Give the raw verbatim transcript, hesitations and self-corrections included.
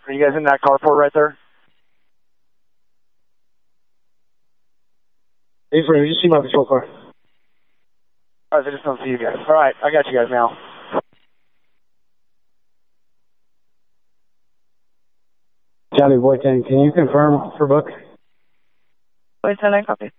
Are you guys in that carport right there? Hey, friend, you just see my patrol car. All right, I just don't see you guys. All right, I got you guys now. Charlie, Boy ten, can you confirm for Book? Boy ten, I copy.